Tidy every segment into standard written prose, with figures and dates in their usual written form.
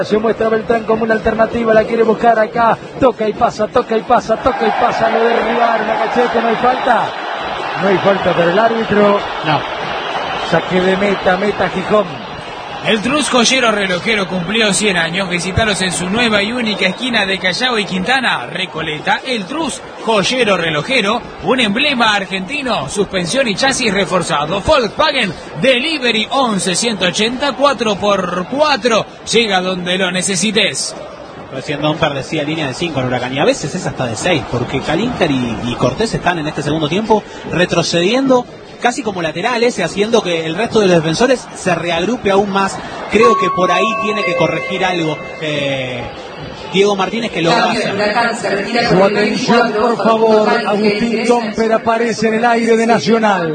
Se muestra Beltrán como una alternativa, la quiere buscar acá, toca y pasa, toca y pasa, toca y pasa, lo derribaron a Cachete, no hay falta. No hay falta para el árbitro. No. Saque de meta Gijón. El Trus joyero relojero cumplió 100 años. Visítalos en su nueva y única esquina de Callao y Quintana, Recoleta. El Trus joyero relojero, un emblema argentino, suspensión y chasis reforzado. Volkswagen Delivery 11-180 4x4. Llega donde lo necesites. Recién Domper decía línea de 5 en Huracán, y a veces es hasta de 6, porque Calíncar y Cortés están en este segundo tiempo retrocediendo casi como laterales, haciendo que el resto de los defensores se reagrupe aún más. Creo que por ahí tiene que corregir algo Diego Martínez, que lo va a hacer. Su atención, por favor. Agustín Domper aparece en el aire de Nacional.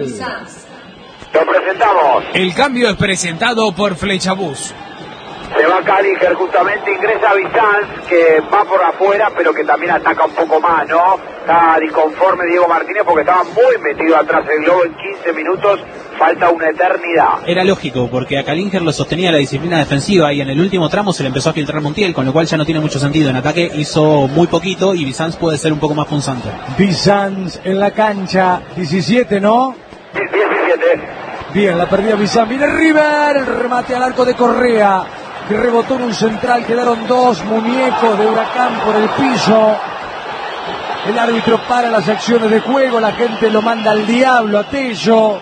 Lo presentamos. El cambio es presentado por Flechabús. Se va Calíger, justamente ingresa Bizanz, que va por afuera, pero que también ataca un poco más, ¿no? Está disconforme Diego Martínez porque estaba muy metido atrás del globo en 15 minutos, falta una eternidad. Era lógico, porque a Calíger lo sostenía la disciplina defensiva y en el último tramo se le empezó a filtrar Montiel, con lo cual ya no tiene mucho sentido. En ataque hizo muy poquito y Bizanz puede ser un poco más punzante. Bizanz en la cancha, 17, ¿no? 17. Bien, la perdida Bizanz, viene River, el remate al arco de Correa, que rebotó en un central, quedaron dos muñecos de Huracán por el piso. El árbitro para las acciones de juego, la gente lo manda al diablo a Tello.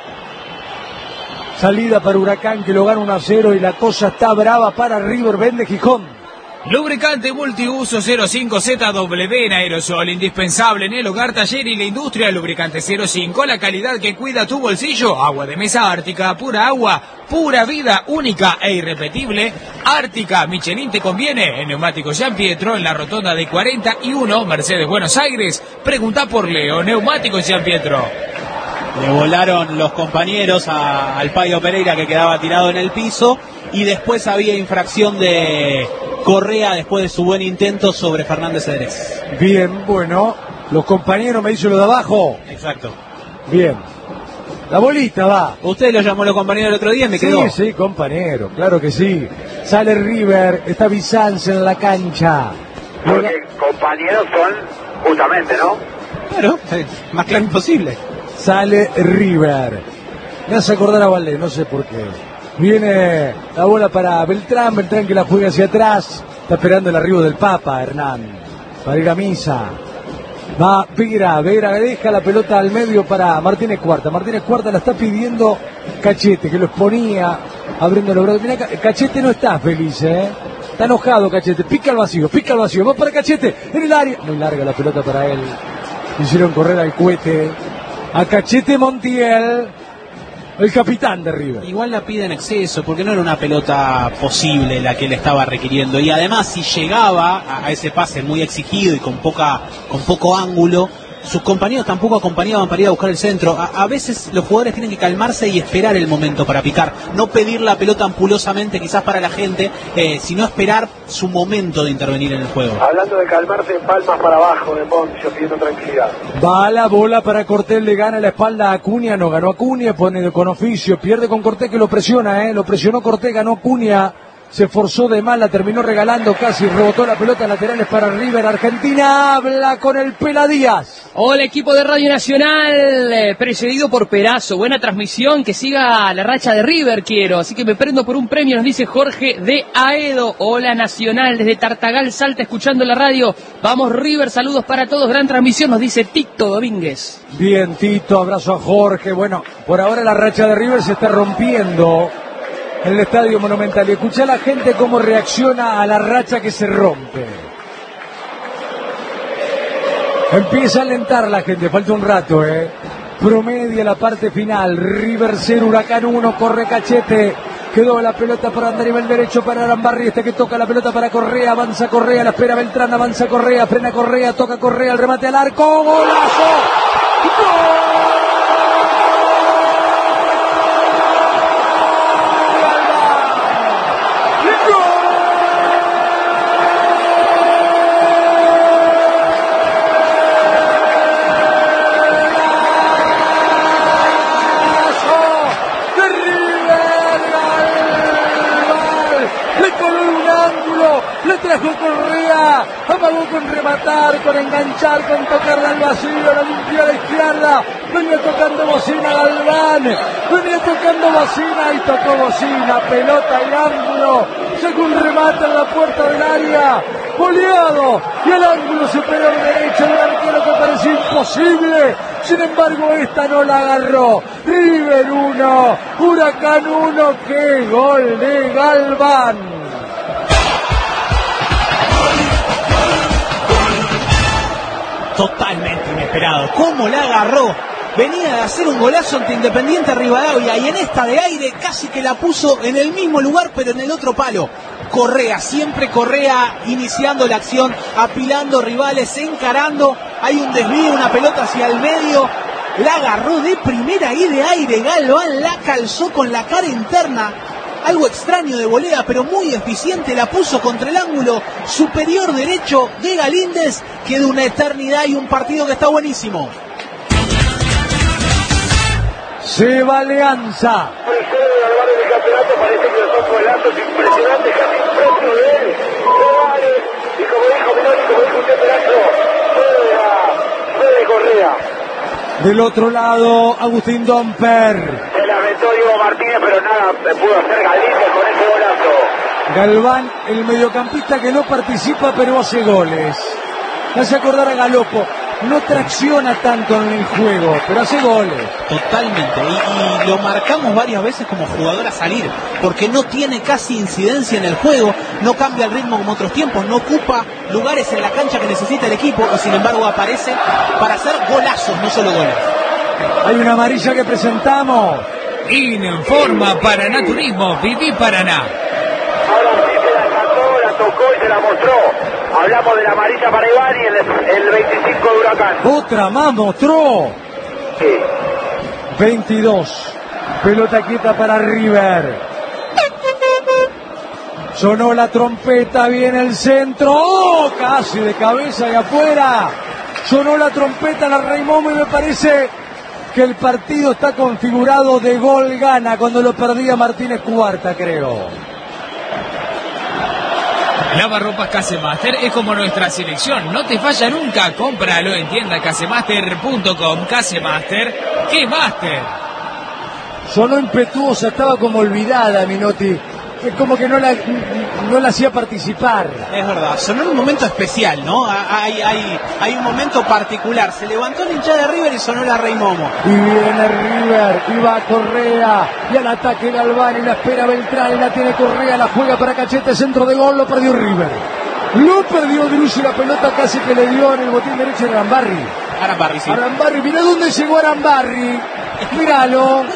Salida para Huracán, que lo gana 1-0 y la cosa está brava para River. Vende Gijón. Lubricante multiuso 05ZW en aerosol, indispensable en el hogar, taller y la industria. Lubricante 05, la calidad que cuida tu bolsillo. Agua de mesa Ártica, pura agua, pura vida, única e irrepetible. Ártica, Michelin te conviene. En Neumáticos Gian Pietro, en la rotonda de 41, Mercedes, Buenos Aires. Pregunta por Leo, Neumáticos Gian Pietro. Le volaron los compañeros al Payo Pereira, que quedaba tirado en el piso, y después había infracción de Correa después de su buen intento sobre Fernández Cedrés. Bien, bueno, los compañeros me dicen lo de abajo. Exacto. Bien. La bolita va. Usted lo llamó los compañeros el otro día y me quedó. Sí, compañero, claro que sí. Sale River, está Bizanz en la cancha. Porque compañeros son justamente, ¿no? Claro, más claro imposible. Sale River. Me hace acordar a Valdés, no sé por qué. Viene la bola para Beltrán, Beltrán que la juega hacia atrás. Está esperando el arribo del Papa, Hernán, para ir a misa. Va Vera deja la pelota al medio para Martínez Cuarta. Martínez Cuarta la está pidiendo Cachete, que lo exponía, abriendo los brazos. Mirá, Cachete no está feliz, Está enojado Cachete, pica al vacío, va para Cachete, en el área. Muy larga la pelota para él. Hicieron correr al cohete a Cachete Montiel, el capitán de River. Igual la pide en exceso, porque no era una pelota posible la que le estaba requiriendo. Y además, si llegaba a ese pase muy exigido y con poco ángulo, sus compañeros tampoco acompañaban para ir a buscar el centro. A veces los jugadores tienen que calmarse y esperar el momento para picar. No pedir la pelota ampulosamente, quizás para la gente, sino esperar su momento de intervenir en el juego. Hablando de calmarse, palmas para abajo de Poncio, pidiendo tranquilidad. Va la bola para Cortés, le gana la espalda a Acuña, no ganó Acuña, pone con oficio, pierde con Cortés que lo presiona, lo presionó Cortés, ganó Acuña. Se forzó de mal, la terminó regalando casi, rebotó la pelota laterales para River. Argentina habla con el Pela Díaz. Hola, equipo de Radio Nacional, precedido por Perazo. Buena transmisión, que siga la racha de River quiero. Así que me prendo por un premio, nos dice Jorge de Aedo. Hola Nacional, desde Tartagal, Salta, escuchando la radio. Vamos River, saludos para todos, gran transmisión, nos dice Tito Domínguez. Bien, Tito, abrazo a Jorge. Bueno, por ahora la racha de River se está rompiendo en el Estadio Monumental. Y escuchá a la gente cómo reacciona a la racha que se rompe. Empieza a alentar la gente, falta un rato, Promedia la parte final. River 0, Huracán 1, corre Cachete. Quedó la pelota para andar y el derecho para Arambarri, que toca la pelota para Correa, avanza Correa, la espera Beltrán, avanza Correa, frena Correa, toca Correa, el remate al arco, ¡golazo! ¡Gol! la trajo Correa, amagó con rematar, con enganchar, con tocarla al vacío, la limpió a la izquierda, venía tocando bocina Galván, venía tocando bocina y tocó bocina, pelota y ángulo, sacó un remate en la puerta del área, goleado, y el ángulo superior derecho del arquero que parecía imposible, sin embargo esta no la agarró. River 1, Huracán 1, ¡qué gol de Galván! Totalmente inesperado. ¿Cómo la agarró? Venía de hacer un golazo ante Independiente Rivadavia y en esta de aire casi que la puso en el mismo lugar pero en el otro palo. Correa, siempre Correa iniciando la acción, apilando rivales, encarando. Hay un desvío, una pelota hacia el medio. La agarró de primera y de aire. Galván la calzó con la cara interna. Algo extraño de volea, pero muy eficiente. La puso contra el ángulo superior derecho de Galíndez. Queda una eternidad y un partido que está buenísimo. Se va Alianza. El campeonato parece que los son golazos impresionantes, casi propio de él. Y como dijo Minori, como dijo usted, Perazo, fue de Correa. Del otro lado, Agustín Domper. Se lamentó Diego Martínez, pero nada pudo hacer Galíndez con ese golazo. Galván, el mediocampista que no participa pero hace goles. Me hace acordar a Galopo. No tracciona tanto en el juego, pero hace goles. Totalmente, y lo marcamos varias veces como jugador a salir, porque no tiene casi incidencia en el juego, no cambia el ritmo como otros tiempos, no ocupa lugares en la cancha que necesita el equipo, y sin embargo aparece para hacer golazos, no solo goles. Hay una amarilla que presentamos. Informa Paraná Turismo, viví Paraná. Ahora sí se la sacó, la tocó y se la mostró. Hablamos de la amarilla para Iván y el 25 de Huracán. Otra más mostró. Sí. 22. Pelota quieta para River. Sonó la trompeta, viene el centro. ¡Oh! Casi de cabeza y afuera. Sonó la trompeta, la Raimomo y me parece que el partido está configurado de gol gana cuando lo perdía Martínez Cuarta, creo. Lavarropas Casemaster es como nuestra selección, no te falla nunca, cómpralo en tienda casemaster.com. Casemaster, ¿qué máster? Sonó impetuosa, estaba como olvidada Minotti, es como que no la hacía participar. Es verdad, sonó en un momento especial, ¿no? Hay un momento particular, se levantó el hincha de River y sonó la Rey Momo. Y viene River, y va Correa, y al ataque Galván, y la espera Beltrán, y la tiene Correa, la juega para Cachete, centro de gol, lo perdió River. Lo perdió Drussi, la pelota casi que le dio en el botín derecho de Arambarri. Arambarri, sí. Arambarri, mirá dónde llegó Arambarri. Míralo.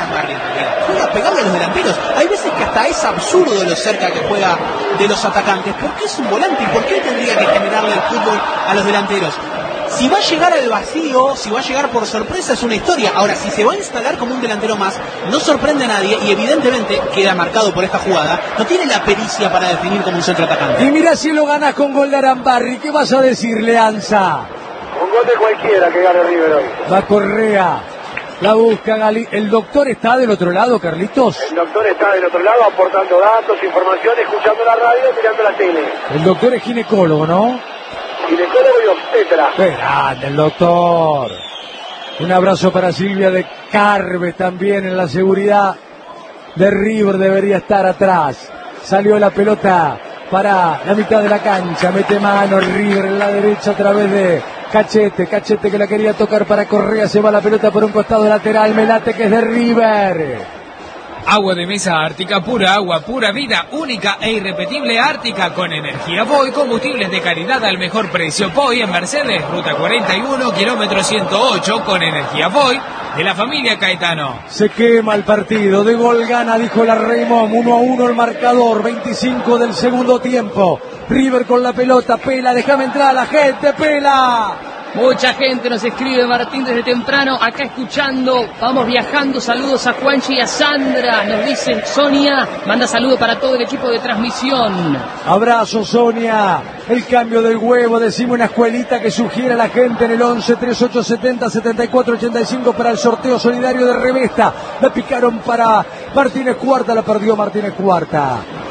Juega pegado a los delanteros. Hay veces que hasta es absurdo lo cerca que juega de los atacantes. ¿Por qué es un volante? ¿Y por qué tendría que generarle el fútbol a los delanteros? Si va a llegar al vacío, si va a llegar por sorpresa, es una historia. Ahora, si se va a instalar como un delantero más, no sorprende a nadie y evidentemente queda marcado por esta jugada. No tiene la pericia para definir como un centroatacante. Y mira si lo ganas con gol de Arambarri. ¿Qué vas a decirle, Anza? Un gol de cualquiera que gane River hoy. Va Correa. La busca Gali. ¿El doctor está del otro lado, Carlitos? El doctor está del otro lado aportando datos, información, escuchando la radio, mirando la tele. El doctor es ginecólogo, ¿no? Ginecólogo y obstetra. Grande el doctor. Un abrazo para Silvia de Carve también en la seguridad de River. Debería estar atrás. Salió la pelota para la mitad de la cancha. Mete mano River en la derecha a través de Cachete que la quería tocar para Correa. Se va la pelota por un costado lateral. Melate que es de River. Agua de mesa Ártica, pura agua, pura vida, única e irrepetible Ártica con energía Voy, combustibles de calidad al mejor precio. Voy en Mercedes, ruta 41, kilómetro 108, con energía Voy, de la familia Caetano. Se quema el partido, de gol gana, dijo la Raymond, 1-1 el marcador, 25 del segundo tiempo. River con la pelota, Pela, déjame entrar a la gente, Pela. Mucha gente nos escribe, Martín, desde temprano, acá escuchando, vamos viajando, saludos a Juanchi y a Sandra, nos dice Sonia, manda saludos para todo el equipo de transmisión. Abrazo, Sonia, el cambio del huevo, decimos una escuelita que sugiere a la gente en el 11 3870 7485 para el sorteo solidario de Revesta, la picaron para Martínez Cuarta, la perdió Martínez Cuarta.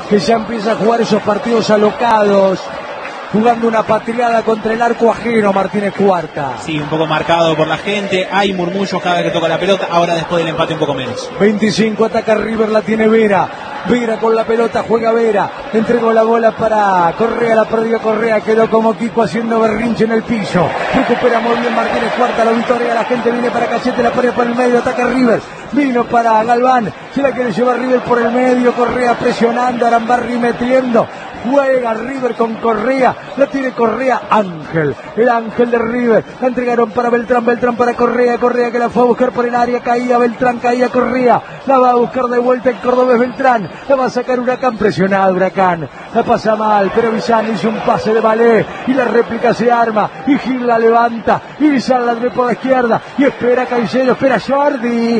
que ya empieza a jugar esos partidos alocados, jugando una patriada contra el arco ajeno. Martínez Cuarta. Sí, un poco marcado por la gente, hay murmullos cada vez que toca la pelota, ahora después del empate un poco menos. 25, ataca River, la tiene Vera. Vera con la pelota, juega Vera, entregó la bola para Correa, la perdió Correa, quedó como Kiko haciendo berrinche en el piso, recupera muy bien Martínez Cuarta, lo vitorea, la gente viene para Cachete, la pone por el medio, ataca River, vino para Galván, se la quiere llevar River por el medio, Correa presionando, Arambarri metiendo, juega River con Correa, la tiene Correa, Ángel, el Ángel de River, la entregaron para Beltrán, Beltrán para Correa, Correa que la fue a buscar por el área, caía Beltrán, caía Correa, la va a buscar de vuelta el cordobés Beltrán, la va a sacar Huracán, presionado Huracán, la pasa mal, pero Bizán hizo un pase de ballet y la réplica se arma y Gil la levanta y Bizán la trae por la izquierda y espera Caicedo, espera Jordi,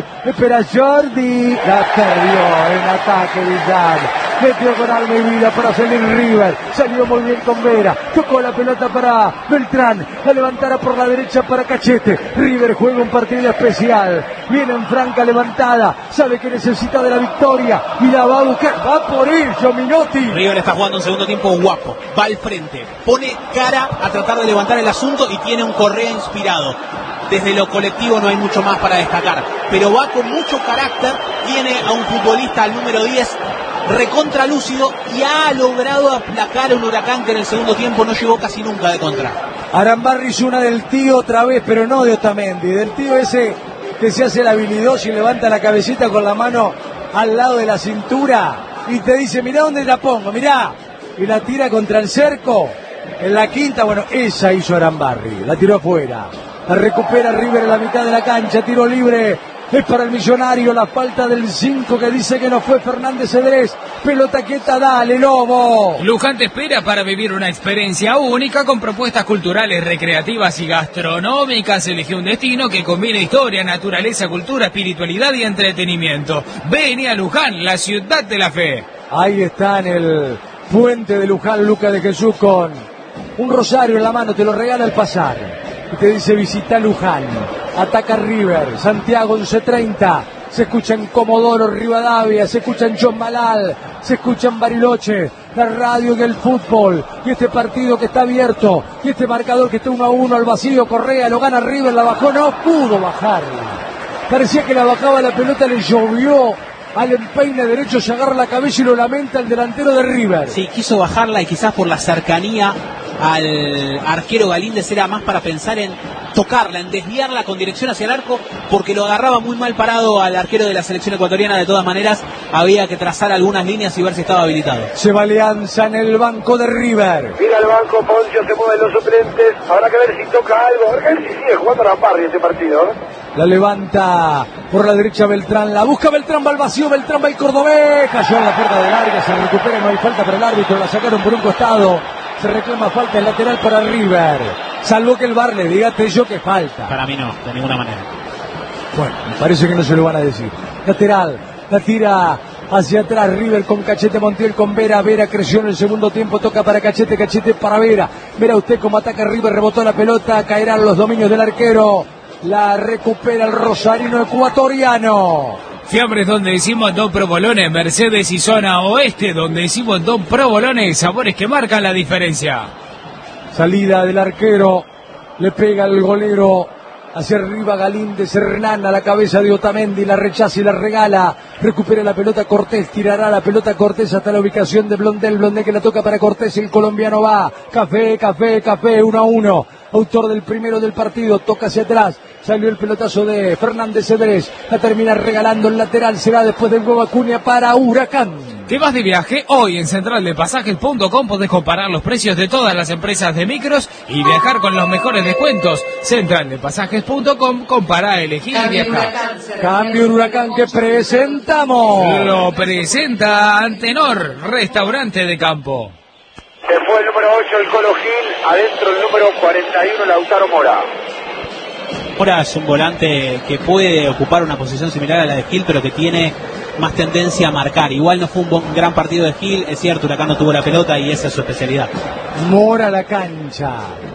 la perdió en ataque Bizán, metió con alma y vida para salir River, salió muy bien con Vera, tocó la pelota para Beltrán, la levantará por la derecha para Cachete, River juega un partido especial, viene en franca levantada, sabe que necesita de la victoria y la va a buscar, va por ello Minotti. River está jugando un segundo tiempo guapo, va al frente, pone cara a tratar de levantar el asunto y tiene un Correa inspirado. Desde lo colectivo no hay mucho más para destacar, pero va con mucho carácter, tiene a un futbolista al número 10 recontralúcido y ha logrado aplacar a un Huracán que en el segundo tiempo no llegó casi nunca de contra. Arambarri hizo una del tío otra vez, pero no de Otamendi, del tío ese que se hace el habilidoso y levanta la cabecita con la mano al lado de la cintura y te dice, mirá dónde la pongo, mirá, y la tira contra el cerco, en la quinta, bueno, esa hizo Arambarri, la tiró afuera, la recupera River en la mitad de la cancha, tiro libre, es para el Millonario, la falta del 5 que dice que no fue Fernández Cedrés, pelota quieta, dale Lobo. Luján te espera para vivir una experiencia única con propuestas culturales, recreativas y gastronómicas. Elige un destino que combine historia, naturaleza, cultura, espiritualidad y entretenimiento. Vení a Luján, la ciudad de la fe. Ahí está en el puente de Luján, Luca de Jesús con un rosario en la mano, te lo regala al pasar. Y te dice visita Luján, ataca River, Santiago 11:30, se escucha en Comodoro Rivadavia, se escucha en Chombalal, se escucha en Bariloche, la radio del fútbol, y este partido que está abierto, y este marcador que está 1-1 al vacío, Correa lo gana River, la bajó, no pudo bajarla, parecía que la bajaba la pelota, le llovió al empeine derecho, se agarra la cabeza y lo lamenta el delantero de River. Sí, quiso bajarla y quizás por la cercanía al arquero Galíndez era más para pensar en tocarla, en desviarla con dirección hacia el arco, porque lo agarraba muy mal parado al arquero de la selección ecuatoriana. De todas maneras, había que trazar algunas líneas y ver si estaba habilitado. Se va Alianza en el banco de River. Mira el banco, Poncio, se mueven los suplentes. Habrá que ver si toca algo. Él sí sigue jugando a Arambarri este partido. La levanta por la derecha Beltrán, la busca Beltrán, va al vacío, Beltrán va el cordobés, cayó en la puerta de larga, se recupera, no hay falta para el árbitro, la sacaron por un costado, se reclama falta el lateral para River, salvo que el VAR le diga Tello que falta. Para mí no, de ninguna manera. Bueno, me parece que no se lo van a decir. Lateral, la tira hacia atrás River con Cachete, Montiel con Vera, Vera creció en el segundo tiempo, toca para Cachete, Cachete para Vera, Vera usted cómo ataca River, rebotó la pelota, caerán los dominios del arquero. La recupera el rosarino ecuatoriano. Fiambres donde decimos Don Provolones, Mercedes y zona oeste donde decimos Don Provolones, sabores que marcan la diferencia. Salida del arquero, le pega el golero hacia arriba Galíndez, Hernán a la cabeza de Otamendi, la rechaza y la regala, recupera la pelota Cortés, tirará la pelota Cortés hasta la ubicación de Blondel, Blondel que la toca para Cortés, el colombiano va, Café, 1-1, autor del primero del partido, toca hacia atrás, salió el pelotazo de Fernández Cedrés, la termina regalando el lateral, será después del gol Acuña para Huracán. ¿Te vas de viaje? Hoy en centraldepasajes.com podés comparar los precios de todas las empresas de micros y viajar con los mejores descuentos. Centraldepasajes.com, compará, elegí y viaja. Cambio en Huracán que presentamos. Lo presenta Antenor, restaurante de campo. Se fue el número 8, el Colo Gil, adentro el número 41, Lautaro Mora. Mora es un volante que puede ocupar una posición similar a la de Gil, pero que tiene más tendencia a marcar. Igual no fue un gran partido de Gil, es cierto, Huracán no tuvo la pelota y esa es su especialidad. Mora a la cancha.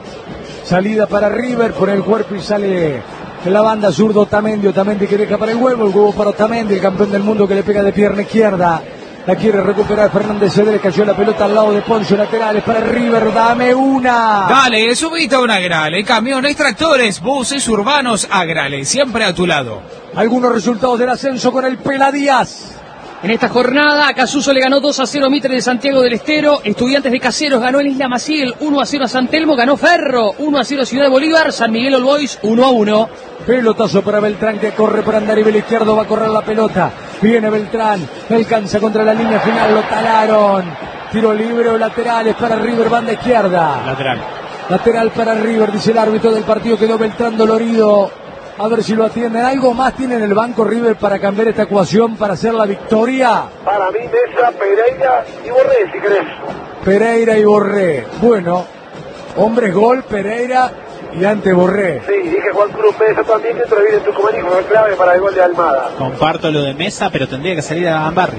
Salida para River, pone el cuerpo y sale de la banda zurdo Otamendi que deja para el huevo para Otamendi, el campeón del mundo que le pega de pierna izquierda. La quiere recuperar Fernández, se le cayó la pelota al lado de Poncio, laterales para River, dame una. Dale, subite a un Agrale, camiones, tractores, buses urbanos, Agrale, siempre a tu lado. Algunos resultados del ascenso con el Pela Díaz. En esta jornada, Acasuso le ganó 2-0 a Mitre de Santiago del Estero. Estudiantes de Caseros ganó en Isla Maciel 1-0 a San Telmo. Ganó Ferro 1-0 a Ciudad de Bolívar. San Miguel All Boys 1-1. Pelotazo para Beltrán, que corre por andar y el izquierdo va a correr la pelota. Viene Beltrán, alcanza contra la línea final, lo talaron. Tiro libre o laterales para River, banda izquierda. Lateral para River, dice el árbitro del partido. Quedó Beltrán dolorido. A ver si lo atienden. ¿Algo más tiene en el banco River para cambiar esta ecuación, para hacer la victoria? Para mí, Mesa, Pereira y Borré, si querés. Pereira y Borré. Bueno, hombres gol, Pereira y ante Borré. Sí, dije Juan Cruz Mesa también, que entra bien en Tucumán y fue clave para el gol de Almada. Comparto lo de Mesa, pero tendría que salir a Gambarri.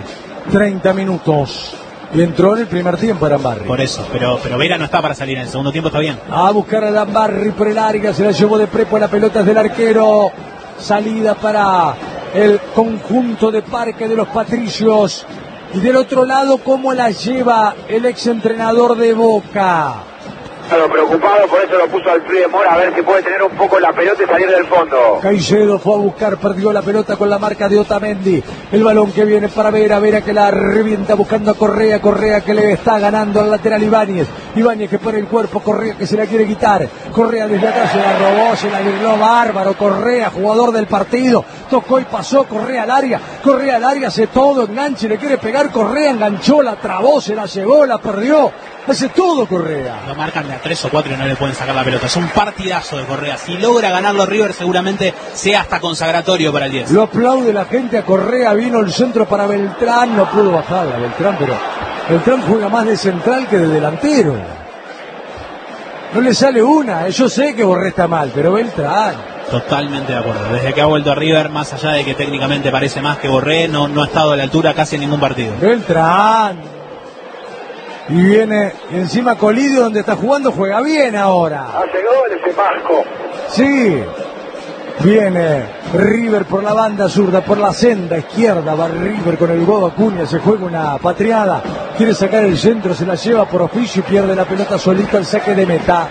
30 minutos. Y entró en el primer tiempo Arambarri. Por eso, pero Vera no está para salir en el segundo tiempo, está bien. A buscar a Arambarri por el área, se la llevó de prepo, la pelota es del arquero. Salida para el conjunto de Parque de los Patricios. Y del otro lado, ¿cómo la lleva el exentrenador de Boca? Claro, preocupado, por eso lo puso al Free de Mora, a ver si puede tener un poco la pelota y salir del fondo. Caicedo fue a buscar, perdió la pelota con la marca de Otamendi. El balón que viene para Vera que la revienta buscando a Correa que le está ganando al lateral Ibáñez que pone el cuerpo, Correa que se la quiere quitar. Correa desde acá se la robó, se la virló bárbaro. Correa, jugador del partido, tocó y pasó. Correa al área, hace todo, enganche, le quiere pegar. Correa enganchó, la trabó, se la llevó, la perdió. Hace todo Correa. Lo marcan de a 3 o 4 y no le pueden sacar la pelota. Es un partidazo de Correa. Si logra ganarlo River, seguramente sea hasta consagratorio para el 10. Lo aplaude la gente a Correa. Vino el centro para Beltrán. No pudo bajarla Beltrán, pero Beltrán juega más de central que de delantero. No le sale una. Yo sé que Borré está mal, pero Beltrán. Totalmente de acuerdo. Desde que ha vuelto a River, más allá de que técnicamente parece más que Borré, no ha estado a la altura casi en ningún partido. Beltrán. Y viene encima Colidio, donde está jugando, juega bien ahora. Hace gol ese Pasco. Sí. Viene River por la banda zurda, por la senda izquierda. Va River con el Godo Acuña, se juega una patriada. Quiere sacar el centro, se la lleva por oficio y pierde la pelota solito al saque de meta.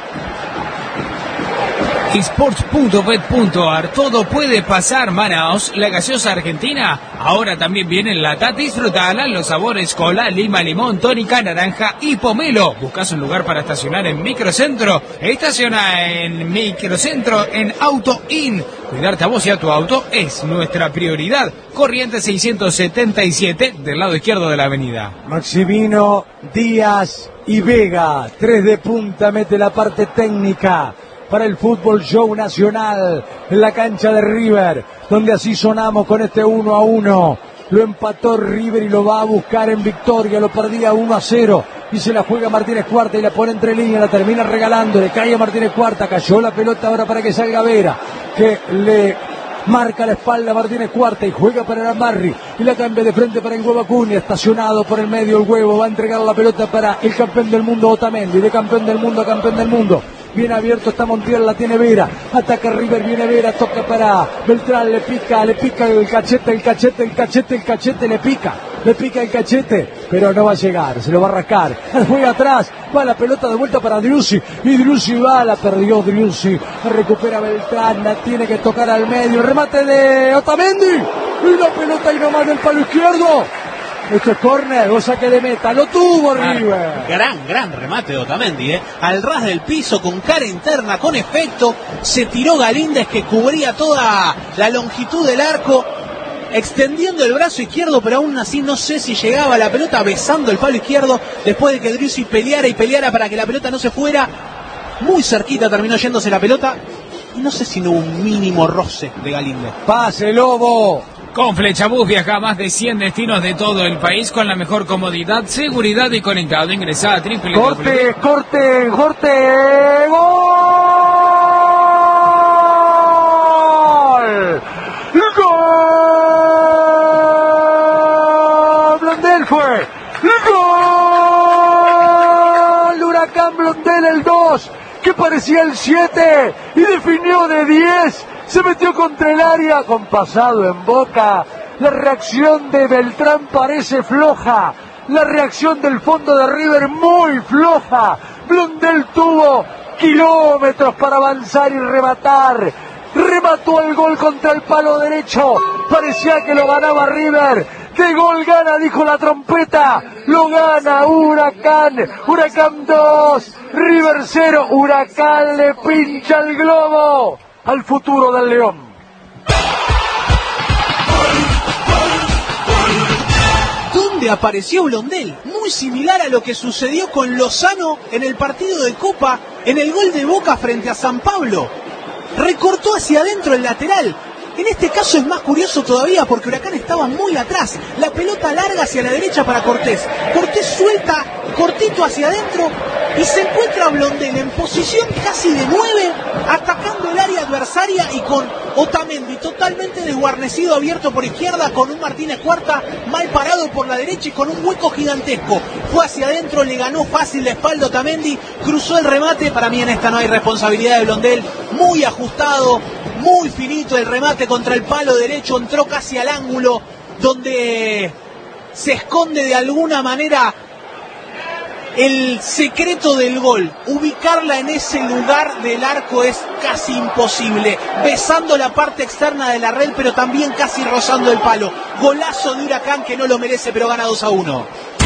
Esports.bet.ar, todo puede pasar, Manaos, la gaseosa argentina, ahora también viene en lata, disfrutala, los sabores cola, lima, limón, tónica, naranja y pomelo. Buscas un lugar para estacionar en Microcentro, estaciona en Microcentro en Auto In. Cuidarte a vos y a tu auto es nuestra prioridad. Corriente 677 del lado izquierdo de la avenida. Maximino, Díaz y Vega, 3 de punta, mete la parte técnica para el Fútbol Show Nacional en la cancha de River, donde así sonamos con este 1-1. Lo empató River y lo va a buscar en victoria, lo perdía 1-0 y se la juega Martínez Cuarta y la pone entre líneas, la termina regalando, le cae a Martínez Cuarta, cayó la pelota ahora para que salga Vera, que le marca la espalda a Martínez Cuarta y juega para Arambarri y la cambia de frente para el Huevo Acuña, estacionado por el medio el Huevo, va a entregar la pelota para el campeón del mundo Otamendi, de campeón del mundo a campeón del mundo. Bien abierto está Montiel, la tiene Vera, ataca River, viene Vera, toca para Beltrán, le pica el cachete, le pica el cachete, pero no va a llegar, se lo va a rascar, juega atrás, va la pelota de vuelta para Driussi, y Driussi va, la perdió Driussi, recupera Beltrán, la tiene que tocar al medio, el remate de Otamendi, y la pelota y nomás del palo izquierdo. Esto es córner o saque de meta, lo tuvo River. Gran remate de Otamendi, al ras del piso, con cara interna, con efecto, se tiró Galíndez que cubría toda la longitud del arco, extendiendo el brazo izquierdo, pero aún así no sé si llegaba la pelota, besando el palo izquierdo, después de que Driussi peleara para que la pelota no se fuera. Muy cerquita terminó yéndose la pelota, y no sé si no hubo un mínimo roce de Galíndez. Pase Lobo. Con Flechabús viaja a más de 100 destinos de todo el país con la mejor comodidad, seguridad y conectado. Ingresá a www. Corte, gol. ¡Gol! Blondel fue. ¡Gol! Huracán Blondel el 2, que parecía el 7 y definió de 10. Se metió contra el área con pasado en Boca. La reacción de Beltrán parece floja. La reacción del fondo de River muy floja. Blondel tuvo kilómetros para avanzar y rematar. Remató el gol contra el palo derecho. Parecía que lo ganaba River. ¿Qué gol gana? Dijo la trompeta. Lo gana Huracán. Huracán 2, River 0. Huracán le pincha el globo al futuro del León. ¿Dónde apareció Blondel? Muy similar a lo que sucedió con Lozano en el partido de Copa, en el gol de Boca frente a San Pablo. Recortó hacia adentro el lateral. En este caso es más curioso todavía porque Huracán estaba muy atrás. La pelota larga hacia la derecha para Cortés. Cortés suelta cortito hacia adentro y se encuentra Blondel en posición casi de 9, atacando el área adversaria y con Otamendi totalmente desguarnecido, abierto por izquierda, con un Martínez Cuarta mal parado por la derecha y con un hueco gigantesco. Fue hacia adentro, le ganó fácil la espalda Otamendi, cruzó el remate. Para mí en esta no hay responsabilidad de Blondel. Muy ajustado, muy finito el remate contra el palo derecho, entró casi al ángulo donde se esconde de alguna manera el secreto del gol. Ubicarla en ese lugar del arco es casi imposible, besando la parte externa de la red pero también casi rozando el palo. Golazo de Huracán que no lo merece pero gana 2-1.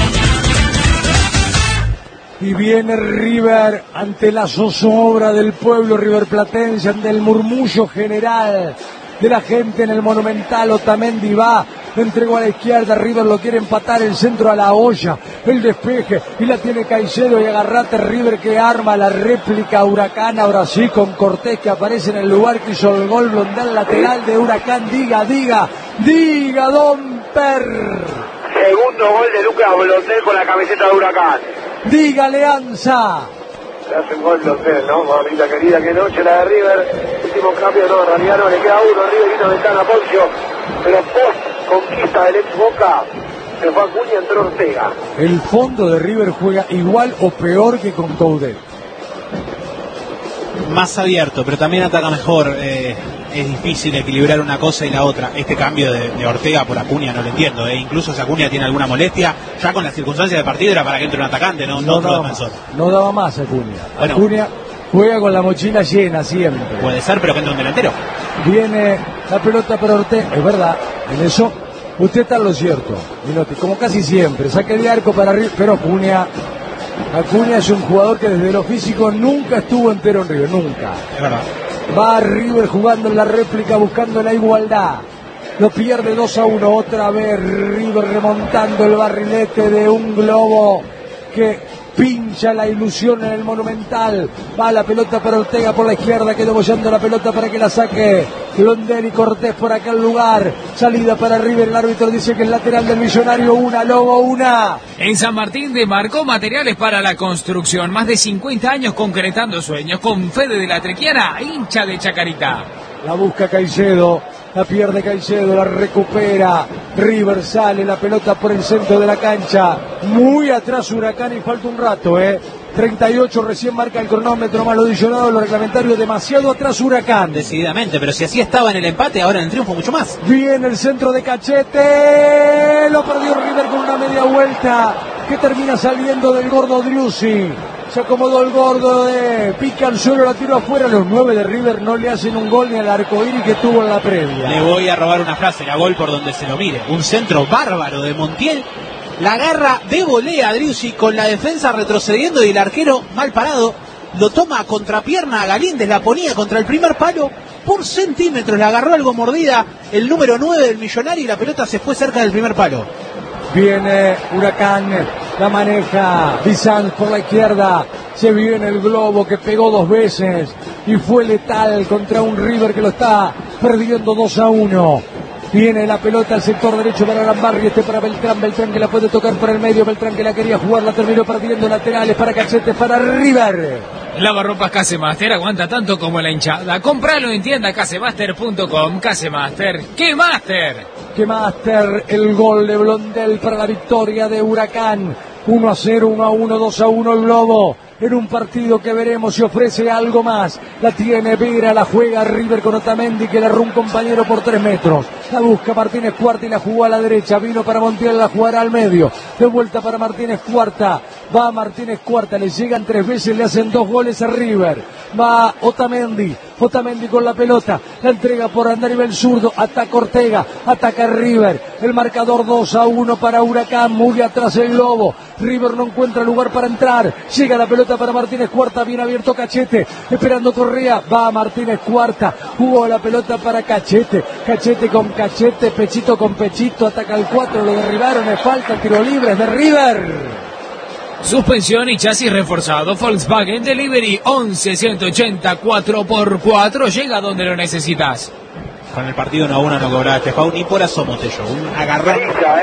Y viene River ante la zozobra del pueblo riverplatense, ante el murmullo general de la gente en el Monumental. Otamendi va, le entregó a la izquierda, River lo quiere empatar, el centro a la olla, el despeje, y la tiene Caicedo y agarrate River que arma la réplica Huracán, ahora sí con Cortés que aparece en el lugar que hizo el gol. Blondel lateral de Huracán, diga Don Per. Segundo gol de Lucas Blondel con la camiseta de Huracán. Diga Leanza. Le hace un gol Blondel, ¿no? Mamita querida, qué noche la de River. Último cambio, no, en realidad no, le queda uno. River vino ventana a Poncio, pero post conquista del ex Boca, se fue Acuña, entró Ortega. El fondo de River juega igual o peor que con Coudet. Más abierto, pero también ataca mejor. Es difícil equilibrar una cosa y la otra. Este cambio de Ortega por Acuña no lo entiendo. Incluso si Acuña tiene alguna molestia, ya con las circunstancias del partido era para que entre un atacante, no otro defensor. No daba más Acuña. Bueno, Acuña juega con la mochila llena siempre. Puede ser, pero que entre un delantero. Viene la pelota para Ortega. Es verdad, en eso usted está en lo cierto, Minotti, como casi siempre. Saque de arco para River, pero Acuña es un jugador que desde lo físico nunca estuvo entero en River, nunca. Es verdad. Va River jugando en la réplica, buscando la igualdad. Lo pierde 2-1, otra vez River remontando el barrilete de un globo que pincha la ilusión en el Monumental. Va la pelota para Ortega por la izquierda, quedó bollando la pelota para que la saque Blondel y Cortés por aquel lugar. Salida para River, el árbitro dice que es lateral del Millonario, una, Lobo, una. En San Martín demarcó materiales para la construcción, más de 50 años concretando sueños, con Fede de la Trequiana, hincha de Chacarita. La busca Caicedo, la pierde Caicedo, la recupera. River sale, la pelota por el centro de la cancha. Muy atrás Huracán y falta un rato, 38 recién marca el cronómetro, más lo adicionado, lo reglamentario, demasiado atrás Huracán. Decididamente, pero si así estaba en el empate, ahora en el triunfo mucho más. Viene el centro de Cachete, lo perdió River con una media vuelta que termina saliendo del gordo Driussi. Se acomodó el gordo, pica al suelo, la tiró afuera. Los 9 de River no le hacen un gol ni al arcoíris que tuvo en la previa. Le voy a robar una frase, la gol por donde se lo mire. Un centro bárbaro de Montiel, la agarra de volea a Driussi con la defensa retrocediendo y el arquero mal parado. Lo toma a contrapierna a Galíndez, la ponía contra el primer palo. Por centímetros la agarró algo mordida el número 9 del Millonario y la pelota se fue cerca del primer palo. Viene Huracán, la maneja Bizanz por la izquierda, se viene el globo que pegó 2 veces y fue letal contra un River que lo está perdiendo 2-1. Viene la pelota al sector derecho para Lambarri, para Beltrán que la puede tocar por el medio, Beltrán que la quería jugar, la terminó perdiendo, laterales para Cachete, para River. Lavarropas Casemaster aguanta tanto como la hinchada. Compralo en tienda casemaster.com. Casemaster, ¡qué máster! ¡Qué máster! El gol de Blondel para la victoria de Huracán. 1-0, 1-1, 2-1 el globo. en un partido que veremos si ofrece algo más. La tiene Vera, la juega River con Otamendi, que le erró un compañero por 3 metros. La busca Martínez Cuarta y la jugó a la derecha. Vino para Montiel, la jugará al medio. De vuelta para Martínez Cuarta. Va Martínez Cuarta, le llegan 3 veces, le hacen 2 goles a River. Va Otamendi con la pelota, la entrega por Andarivel zurdo, ataca Ortega, ataca River, el marcador 2-1 para Huracán, muy atrás el Globo, River no encuentra lugar para entrar, llega la pelota para Martínez Cuarta, bien abierto Cachete, esperando Correa, va Martínez Cuarta, jugó la pelota para Cachete, Cachete con Cachete, Pechito con Pechito, ataca el 4, lo derribaron, es falta, tiro libre, es de River. Suspensión y chasis reforzado. Volkswagen Delivery 11 180 4x4. Llega donde lo necesitas. Con el partido 1-1 no cobraba este foul ni por asomo Tello. Un agarrón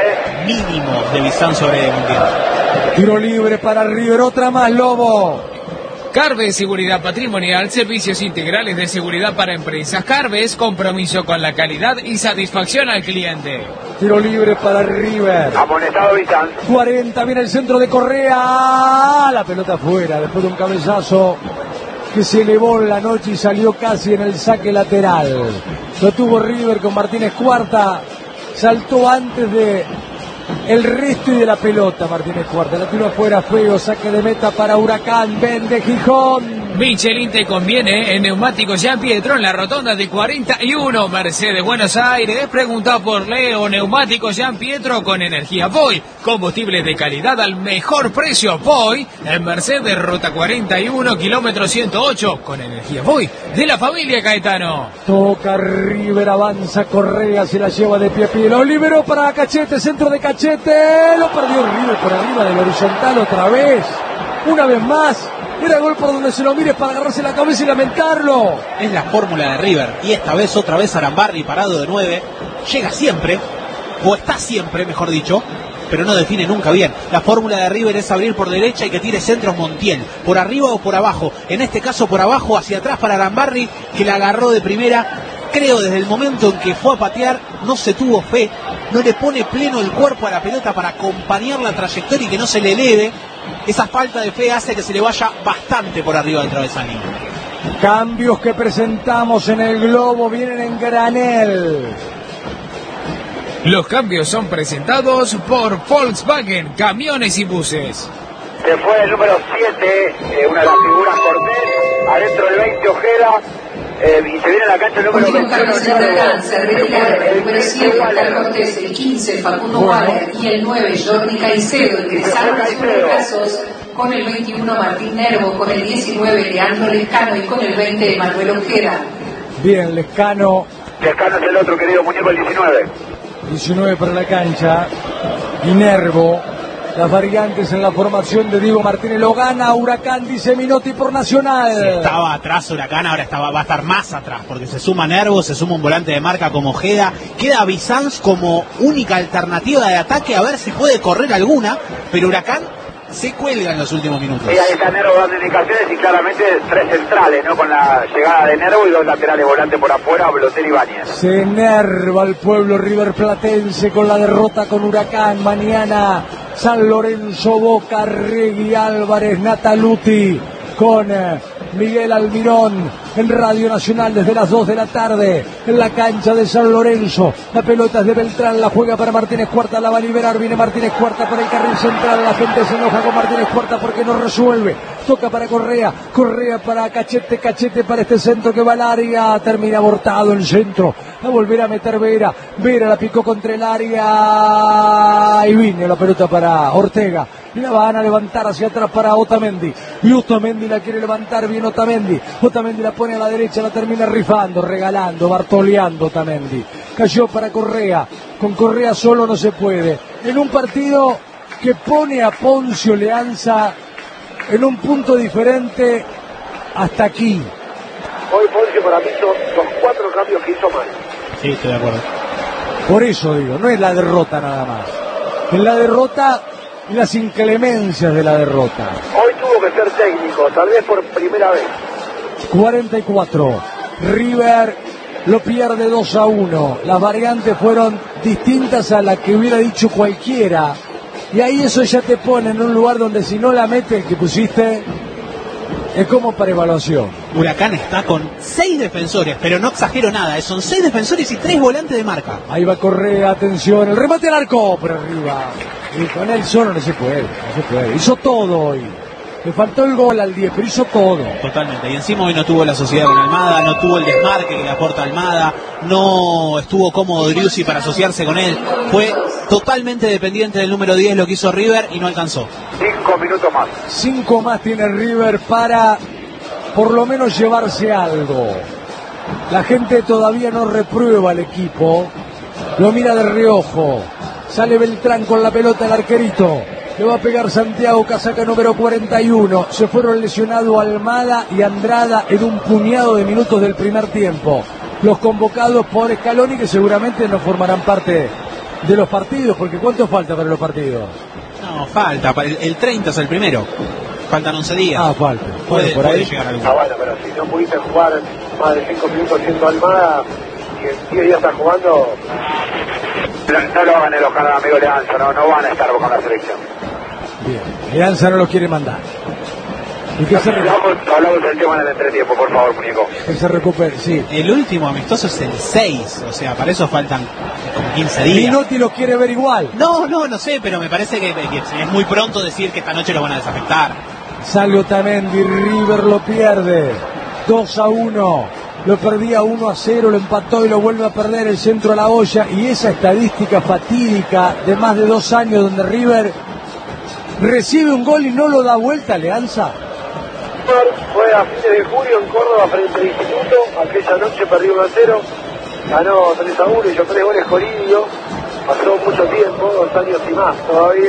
mínimo de Bizán sobre Montiel. Tiro libre para River, otra más, Lobo. Carves Seguridad Patrimonial, servicios integrales de seguridad para empresas. Carves, compromiso con la calidad y satisfacción al cliente. Tiro libre para River. Amonestado Bizán. 40, viene el centro de Correa. La pelota afuera, después de un cabezazo que se elevó en la noche y salió casi en el saque lateral. Lo tuvo River con Martínez Cuarta. Saltó antes de el resto y de la pelota Martínez Cuarta. La tiró afuera, feo, saque de meta para Huracán. Vende Gijón. Michelin te conviene en neumáticos Gian Pietro en la rotonda de 41 Mercedes Buenos Aires. Pregunta por Leo, neumáticos Gian Pietro con energía Voy, combustible de calidad al mejor precio. Voy en Mercedes Ruta 41 kilómetro 108 con energía Voy de la familia Caetano. Toca River, avanza Correa, se la lleva de pie a pie, lo liberó para Cachete, centro de Cachete, lo perdió River por arriba del horizontal otra vez, una vez más. Era gol por donde se lo mire para agarrarse la cabeza y lamentarlo. Es la fórmula de River. Y esta vez, otra vez, Arambarri parado de 9. Llega siempre, o está siempre, mejor dicho, pero no define nunca bien. La fórmula de River es abrir por derecha y que tire centros Montiel. Por arriba o por abajo. En este caso, por abajo, hacia atrás para Arambarri, que la agarró de primera. Creo desde el momento en que fue a patear, no se tuvo fe. No le pone pleno el cuerpo a la pelota para acompañar la trayectoria y que no se le eleve. Esa falta de fe hace que se le vaya bastante por arriba del travesaño. Cambios que presentamos en el Globo vienen en granel. Los cambios son presentados por Volkswagen Camiones y Buses. Se fue el número 7, una de las figuras Cortés, adentro el 20 Ojeda, y se viene a la cancha el número 21. Se retira el número 7 Oscar Cortés, el 15 Facundo Waller y el 9 Jordi Caicedo. Ingresaron a sus reemplazos con el 21 Martín Nervo, con el 19 Leandro Lescano y con el 20 Manuel Ojeda. Bien, Lescano. Lescano es el otro querido muñeco, el 19. 19 para la cancha. Y Nervo. Las variantes en la formación de Diego Martínez. Lo gana Huracán, dice Minotti por Nacional. Si estaba atrás Huracán, ahora va a estar más atrás, porque se suma Nervo, se suma un volante de marca como Ojeda. Queda Bizanz como única alternativa de ataque, a ver si puede correr alguna, pero Huracán se cuelga en los últimos minutos. Y ahí está Nervo dando indicaciones y claramente 3 centrales, ¿no? Con la llegada de Nervo y 2 laterales volantes por afuera, Blotel y Báñez. Se enerva el pueblo riverplatense con la derrota con Huracán. Mañana San Lorenzo, Boca, Regui, Álvarez, Nataluti con Miguel Almirón en Radio Nacional desde las 2 de la tarde en la cancha de San Lorenzo. La pelota es de Beltrán, la juega para Martínez Cuarta, la va a liberar, viene Martínez Cuarta por el carril central, la gente se enoja con Martínez Cuarta porque no resuelve, toca para Correa, Correa para Cachete, Cachete para este centro que va al área, termina abortado el centro, a volver a meter Vera, Vera la picó contra el área y vino la pelota para Ortega. Y la van a levantar hacia atrás para Otamendi. Y Otamendi la quiere levantar bien Otamendi. Otamendi la pone a la derecha, la termina rifando, regalando, bartoleando Otamendi. Cayó para Correa. Con Correa solo no se puede. En un partido que pone a Poncio Leanza en un punto diferente hasta aquí. Hoy Poncio para mí son los 4 cambios que hizo mal. Sí, estoy de acuerdo. Por eso digo, no es la derrota nada más. En la derrota y las inclemencias de la derrota. Hoy tuvo que ser técnico, tal vez por primera vez. 44. River lo pierde 2-1. Las variantes fueron distintas a las que hubiera dicho cualquiera. Y ahí eso ya te pone en un lugar donde si no la mete el que pusiste, Es como para evaluación. Huracán está con 6 defensores, pero no exagero nada, son 6 defensores y 3 volantes de marca. Ahí va Correa, atención, el remate al arco por arriba. Y con él solo no se puede. Hizo todo hoy. Le faltó el gol al 10, pero hizo todo. Totalmente, y encima hoy no tuvo la sociedad con Almada, no tuvo el desmarque que le aporta Almada, no estuvo cómodo Driussi para asociarse con él. Fue totalmente dependiente del número 10 lo que hizo River y no alcanzó. 5 minutos más. 5 más tiene River para por lo menos llevarse algo. La gente todavía no reprueba al equipo, lo mira de reojo. Sale Beltrán con la pelota, el arquerito. Le va a pegar Santiago, casaca número 41. Se fueron lesionados Almada y Andrada en un puñado de minutos del primer tiempo. Los convocados por Scaloni, que seguramente no formarán parte de los partidos, porque ¿cuánto falta para los partidos? No, falta, el 30 es el primero. Faltan 11 días. Falta. Puede llegar alguno. Bueno, pero si no pudiste jugar más de 5 minutos siendo Almada y el tío ya está jugando... No lo hagan enojar al amigo Leanza, no van a estar con la selección. Bien, Leanza no los quiere mandar. ¿Y qué hablamos del tema en el entretiempo, por favor, muñeco. Que se recupere, sí. El último amistoso es el 6, o sea, para eso faltan como 15 días. Minotti los quiere ver igual. No sé, pero me parece que es muy pronto decir que esta noche lo van a desafectar. Sale Otamendi, River lo pierde. 2-1. Lo perdía 1-0, lo empató y lo vuelve a perder el centro a la olla. Y esa estadística fatídica de más de 2 años donde River recibe un gol y no lo da vuelta, Leanza. Fue a fines de julio en Córdoba frente al Instituto. Aquella noche perdió 1-0. Ganó 3-1 y yo 3 goles Coridio. Pasó mucho tiempo, 2 años y más todavía.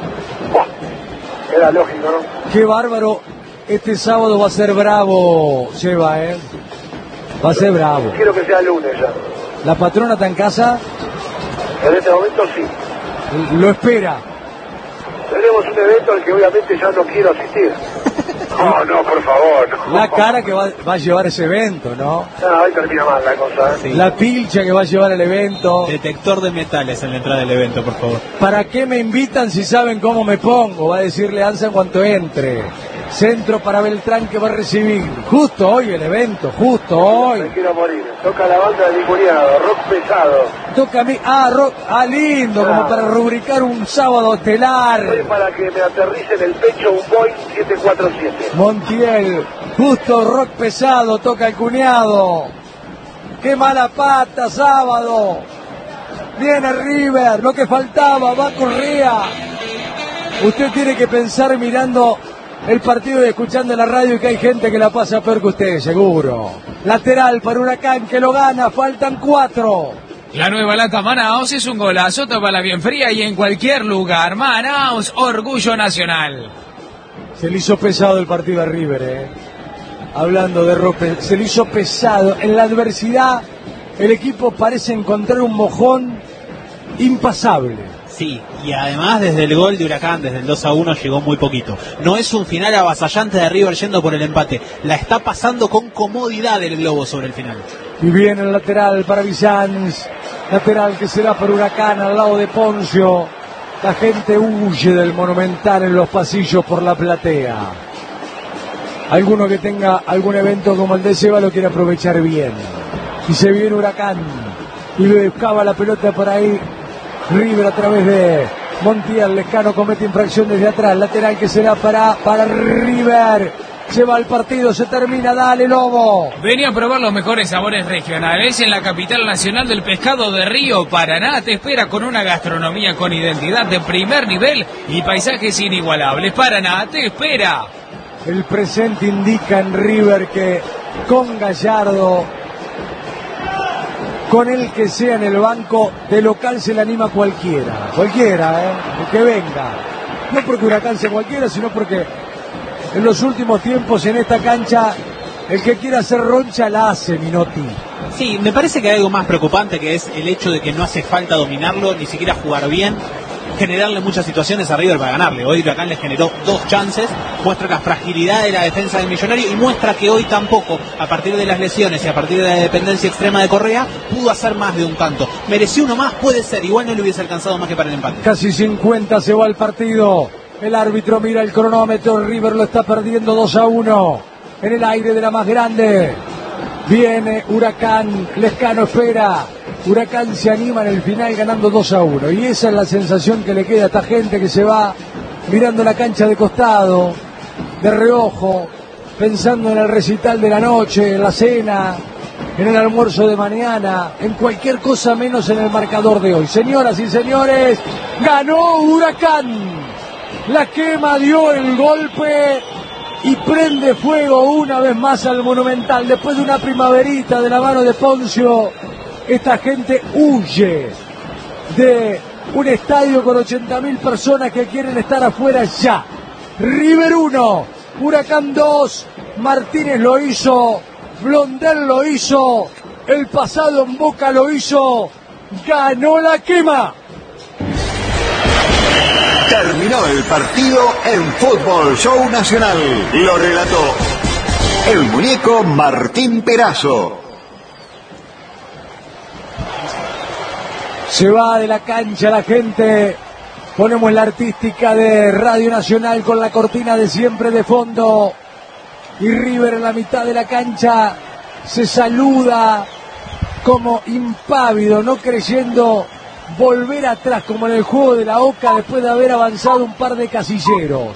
Era lógico, ¿no? Qué bárbaro. Este sábado va a ser bravo, Seba, Va a ser bravo. Quiero que sea lunes ya. ¿La patrona está en casa? En este momento sí. Lo espera. Tenemos un evento al que obviamente ya no quiero asistir. No, por favor. No. La cara que va a llevar ese evento, ¿no? Ahí termina mal la cosa, Sí. La pilcha que va a llevar el evento. Detector de metales en la entrada del evento, por favor. ¿Para qué me invitan si saben cómo me pongo? Va a decir Leanza en cuanto entre. Centro para Beltrán que va a recibir. Justo hoy el evento, justo hoy. Me quiero morir. Toca la banda de Limuriado, rock pesado. Toca a mí, rock, lindo, como para rubricar un sábado estelar. Soy para que me aterrice en el pecho un Boeing 747. Montiel, justo rock pesado, toca el cuñado. Qué mala pata, sábado. Viene River, lo que faltaba, va Correa. Usted tiene que pensar mirando el partido y escuchando la radio que hay gente que la pasa peor que usted, seguro. Lateral para Huracán que lo gana, faltan 4. La nueva lata Manaos es un golazo, tómala bien fría y en cualquier lugar. Manaos, orgullo nacional. Se le hizo pesado el partido a River, Hablando de rope, se le hizo pesado. En la adversidad, el equipo parece encontrar un mojón impasable. Sí, y además desde el gol de Huracán, desde el 2-1, llegó muy poquito. No es un final avasallante de River yendo por el empate. La está pasando con comodidad el globo sobre el final. Y viene el lateral para Bizanz. Lateral que será por Huracán al lado de Poncio. La gente huye del Monumental en los pasillos por la platea. Alguno que tenga algún evento como el de Seba lo quiere aprovechar bien. Y se viene Huracán. Y le buscaba la pelota por ahí. River a través de Montiel. Lescano comete infracción desde atrás. Lateral que será para River. Se va el partido, se termina, dale Lobo. Venía a probar los mejores sabores regionales en la capital nacional del pescado de Río. Paraná te espera con una gastronomía con identidad de primer nivel y paisajes inigualables. Paraná te espera. El presente indica en River que con Gallardo, con el que sea en el banco, de local se le anima cualquiera, el que venga. No porque Huracán sea cualquiera, sino porque en los últimos tiempos en esta cancha, el que quiera hacer roncha la hace, Minotti. Sí, me parece que hay algo más preocupante, que es el hecho de que no hace falta dominarlo, ni siquiera jugar bien, generarle muchas situaciones a River para ganarle. Hoy Huracán le generó 2 chances, muestra la fragilidad de la defensa del Millonario y muestra que hoy tampoco, a partir de las lesiones y a partir de la dependencia extrema de Correa, pudo hacer más de un tanto. Mereció uno más, puede ser, igual no le hubiese alcanzado más que para el empate. Casi 50 se va el partido. El árbitro mira el cronómetro, River lo está perdiendo 2-1. en el aire de la más grande. Viene Huracán, Lescano espera. Huracán se anima en el final ganando 2-1. Y esa es la sensación que le queda a esta gente que se va mirando la cancha de costado, de reojo, pensando en el recital de la noche, en la cena, en el almuerzo de mañana, en cualquier cosa menos en el marcador de hoy. Señoras y señores, ganó Huracán. La Quema dio el golpe y prende fuego una vez más al Monumental. Después de una primaverita de la mano de Poncio, esta gente huye de un estadio con 80.000 personas que quieren estar afuera ya. River 1, Huracán 2, Martínez lo hizo, Blondel lo hizo, el pasado en Boca lo hizo, ganó La Quema. Terminó el partido en Fútbol Show Nacional. Lo relató el muñeco Martín Perazo. Se va de la cancha la gente. Ponemos la artística de Radio Nacional con la cortina de siempre de fondo. Y River en la mitad de la cancha se saluda como impávido, no creyendo volver atrás como en el juego de la Oca después de haber avanzado un par de casilleros.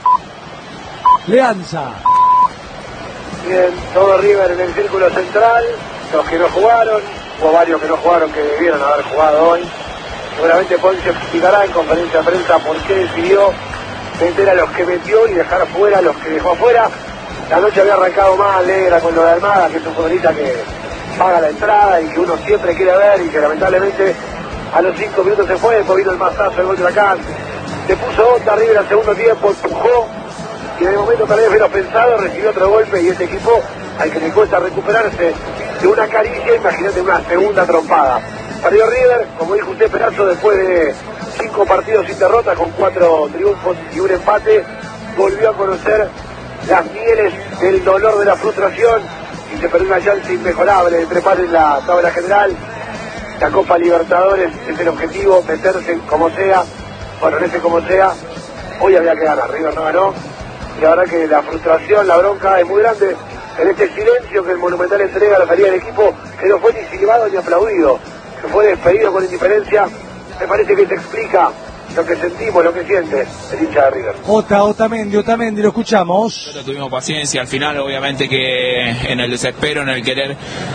Leanza. Bien, todo River en el círculo central. Los que no jugaron, hubo varios que no jugaron que debieron haber jugado hoy. Seguramente Poncio explicará en conferencia de prensa por qué decidió meter a los que metió y dejar fuera a los que dejó afuera. La noche había arrancado más alegre con lo de Almada, que es un futbolista que paga la entrada y que uno siempre quiere ver y que lamentablemente a los 5 minutos se fue, después vino el mazazo del gol de Huracán. Se puso onda River al segundo tiempo, empujó y en el momento tal vez menos pensado recibió otro golpe y este equipo al que le cuesta recuperarse de una caricia, imagínate una segunda trompada. Perdió River, como dijo usted Perazo, después de 5 partidos sin derrota con 4 triunfos y un empate, volvió a conocer las mieles del dolor de la frustración y se perdió una chance inmejorable de trepar en la tabla general. La Copa Libertadores es el objetivo, meterse como sea, bueno, en ese como sea, hoy había que ganar, River no ganó, y la verdad que la frustración, la bronca es muy grande en este silencio que el Monumental entrega a la salida del equipo, que no fue ni silbado ni aplaudido, que fue despedido con indiferencia. Me parece que se explica lo que sentimos, lo que siente el hincha de River. Otamendi, lo escuchamos. Nosotros tuvimos paciencia, al final obviamente que en el desespero, en el querer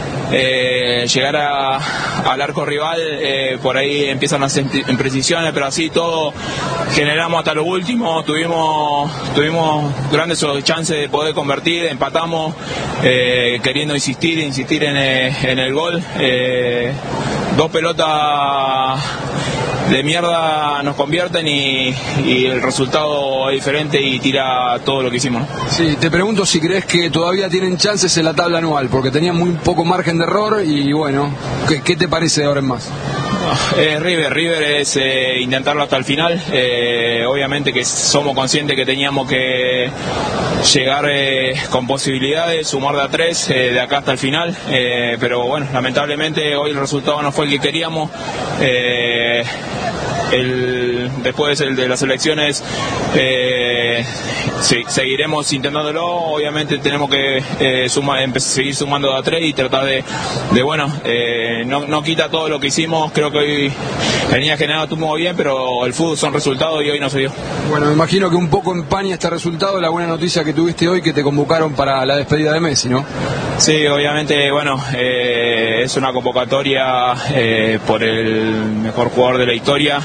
llegar al arco rival, por ahí empiezan las imprecisiones, pero así todo generamos hasta lo último, tuvimos grandes chances de poder convertir, empatamos, queriendo insistir en el gol, 2 pelotas de mierda nos convierten y el resultado es diferente y tira todo lo que hicimos, ¿no? Sí, te pregunto si crees que todavía tienen chances en la tabla anual, porque tenían muy poco margen de error y bueno, ¿qué te parece de ahora en más? River es intentarlo hasta el final, obviamente que somos conscientes que teníamos que llegar con posibilidades, sumar de a 3 de acá hasta el final, pero bueno, lamentablemente hoy el resultado no fue el que queríamos. Después de las elecciones sí, seguiremos intentándolo, obviamente tenemos que seguir sumando de a 3 y tratar de bueno, no quita todo lo que hicimos, creo que hoy la línea general estuvo bien, pero el fútbol son resultados y hoy no se dio. Bueno, me imagino que un poco empaña este resultado la buena noticia que tuviste hoy, que te convocaron para la despedida de Messi, ¿no? Sí, obviamente, bueno, es una convocatoria por el mejor jugador de la historia,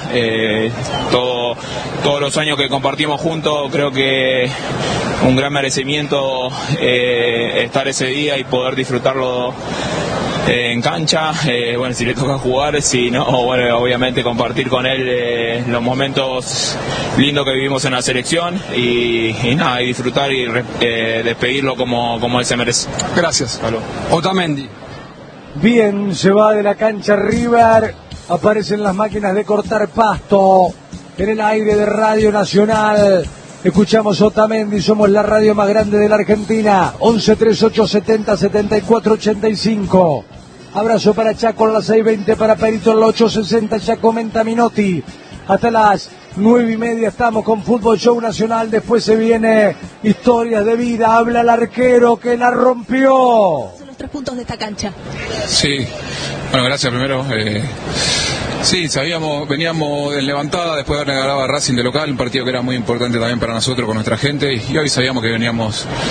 todos los años que compartimos juntos, creo que un gran merecimiento estar ese día y poder disfrutarlo en cancha, bueno, si le toca jugar, si no, bueno, obviamente compartir con él los momentos lindos que vivimos en la selección y nada, y disfrutar y despedirlo como él se merece. Gracias. Otamendi. Bien, se va de la cancha River, aparecen las máquinas de cortar pasto en el aire de Radio Nacional. Escuchamos Otamendi, somos la radio más grande de la Argentina. 11 38 70 74 85. Abrazo para Chaco en la 620, para Perito en la 860. Ya comenta Minotti. Hasta las 9:30 estamos con Fútbol Show Nacional. Después se viene Historias de Vida. Habla el arquero que la rompió. Son los 3 puntos de esta cancha. Sí, bueno, gracias primero. Sí, veníamos en levantada después de haber ganado a Racing de local, un partido que era muy importante también para nosotros con nuestra gente, y hoy sabíamos que veníamos